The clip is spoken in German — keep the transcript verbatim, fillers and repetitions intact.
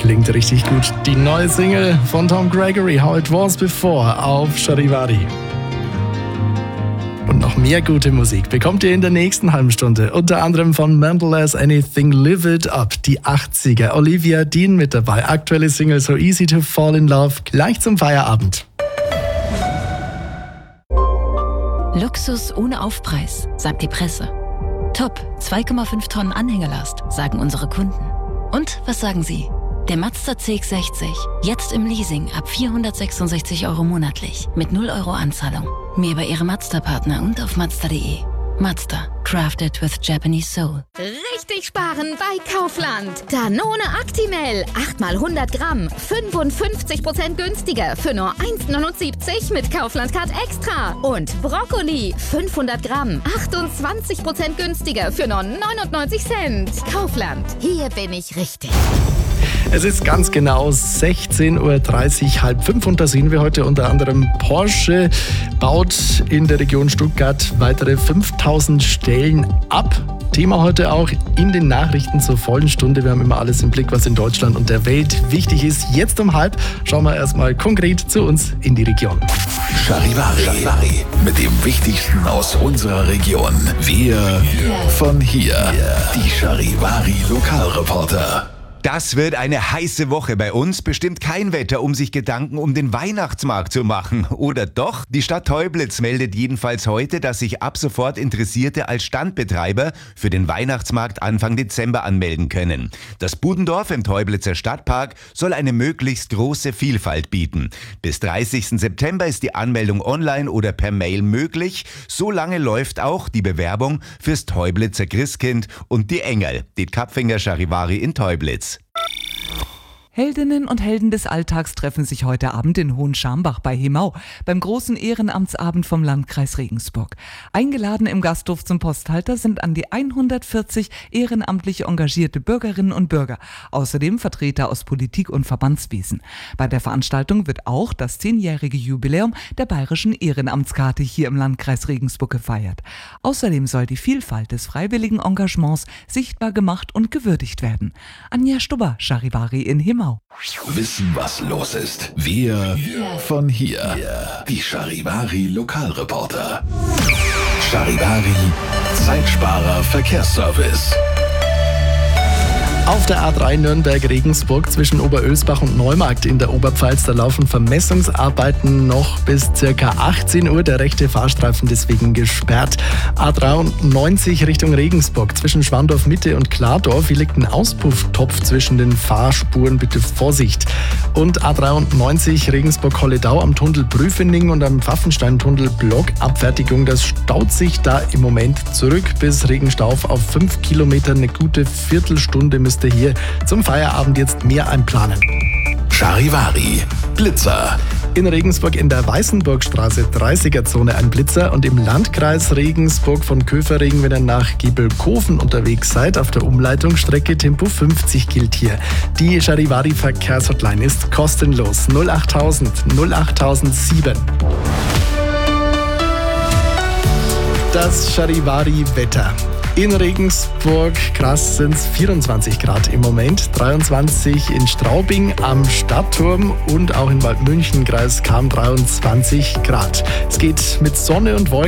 Klingt richtig gut. Die neue Single von Tom Gregory, How It Was Before, auf Charivari. Und noch mehr gute Musik bekommt ihr in der nächsten halben Stunde. Unter anderem von Mental as Anything, Live It Up, die achtziger. Olivia Dean mit dabei. Aktuelle Single So Easy to Fall in Love. Gleich zum Feierabend. Luxus ohne Aufpreis, sagt die Presse. Top, zwei Komma fünf Tonnen Anhängerlast, sagen unsere Kunden. Und was sagen Sie? Der Mazda C X sechzig, jetzt im Leasing ab vierhundertsechsundsechzig Euro monatlich, mit null Euro Anzahlung. Mehr bei Ihrem Mazda-Partner und auf Mazda punkt de. Mazda, crafted with Japanese soul. Richtig sparen bei Kaufland. Danone Actimel, acht mal hundert Gramm, fünfundfünfzig Prozent günstiger für nur eins Komma neunundsiebzig mit Kaufland Card Extra. Und Brokkoli, fünfhundert Gramm, achtundzwanzig Prozent günstiger für nur neunundneunzig Cent. Kaufland, hier bin ich richtig. Es ist ganz genau sechzehn Uhr dreißig, halb fünf, und da sehen wir heute unter anderem, Porsche baut in der Region Stuttgart weitere fünftausend Stellen ab. Thema heute auch in den Nachrichten zur vollen Stunde. Wir haben immer alles im Blick, was in Deutschland und der Welt wichtig ist. Jetzt um halb schauen wir erstmal konkret zu uns in die Region. Charivari, Charivari, mit dem Wichtigsten aus unserer Region. Wir von hier, die Charivari Lokalreporter. Das wird eine heiße Woche bei uns. Bestimmt kein Wetter, um sich Gedanken um den Weihnachtsmarkt zu machen. Oder doch? Die Stadt Teublitz meldet jedenfalls heute, dass sich ab sofort Interessierte als Standbetreiber für den Weihnachtsmarkt Anfang Dezember anmelden können. Das Budendorf im Teublitzer Stadtpark soll eine möglichst große Vielfalt bieten. Bis dreißigsten September ist die Anmeldung online oder per Mail möglich. So lange läuft auch die Bewerbung fürs Teublitzer Christkind und die Engel, die Kapfinger Charivari in Teublitz. Heldinnen und Helden des Alltags treffen sich heute Abend in Hohenschambach bei Hemau beim großen Ehrenamtsabend vom Landkreis Regensburg. Eingeladen im Gasthof zum Posthalter sind an die hundertvierzig ehrenamtlich engagierte Bürgerinnen und Bürger, außerdem Vertreter aus Politik und Verbandswesen. Bei der Veranstaltung wird auch das zehnjährige Jubiläum der bayerischen Ehrenamtskarte hier im Landkreis Regensburg gefeiert. Außerdem soll die Vielfalt des freiwilligen Engagements sichtbar gemacht und gewürdigt werden. Anja Stubber, Charivari in Hemau. Wissen, was los ist. Wir von hier, die Charivari Lokalreporter. Charivari, Zeitsparer Verkehrsservice. Auf der A drei Nürnberg-Regensburg zwischen Oberölsbach und Neumarkt in der Oberpfalz, da laufen Vermessungsarbeiten noch bis ca. achtzehn Uhr. Der rechte Fahrstreifen deswegen gesperrt. A dreiundneunzig Richtung Regensburg zwischen Schwandorf Mitte und Klardorf. Hier liegt ein Auspufftopf zwischen den Fahrspuren. Bitte Vorsicht. Und A dreiundneunzig Regensburg-Holledau am Tunnel Prüfening und am Pfaffenstein-Tunnel Blockabfertigung. Das staut sich da im Moment zurück bis Regenstauf auf fünf Kilometer. Eine gute Viertelstunde müsst ihr hier zum Feierabend jetzt mehr einplanen. Charivari, Blitzer. In Regensburg in der Weißenburgstraße dreißiger-Zone ein Blitzer und im Landkreis Regensburg von Köferring, wenn ihr nach Gebelkofen unterwegs seid, auf der Umleitungsstrecke Tempo fünfzig gilt hier. Die Charivari Verkehrshotline ist kostenlos. null achttausend null achttausendsieben. Das Charivari-Wetter. In Regensburg, krass, sind es vierundzwanzig Grad im Moment, dreiundzwanzig in Straubing am Stadtturm und auch in Waldmünchen, Kreis Cham, dreiundzwanzig Grad. Es geht mit Sonne und Wolken